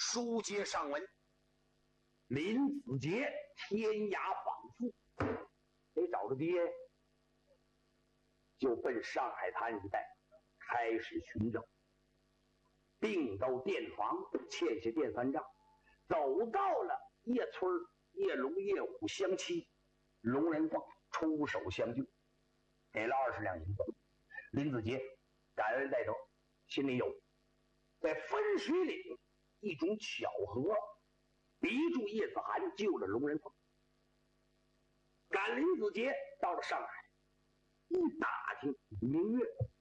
书接上文，林子杰天涯访父，得找着爹，就奔上海滩一带开始寻找。并到店房欠下电饭账，走到了叶村叶龙叶虎相妻，龙人凤出手相救，给了20两银子。林子杰感恩戴德，心里有在分水岭一种巧合，逼住叶子涵救了龙人凤。赶林子杰到了上海，一打听，明月